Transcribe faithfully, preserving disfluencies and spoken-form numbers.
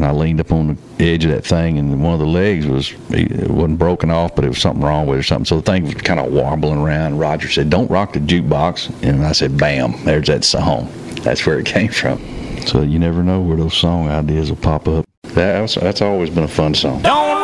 and I leaned up on the edge of that thing, and one of the legs was, it wasn't broken off, but it was something wrong with it or something. So the thing was kind of wobbling around. Roger said, "Don't rock the jukebox." And I said, bam, there's that song. That's where it came from. So you never know where those song ideas will pop up. That's, that's always been a fun song. Don't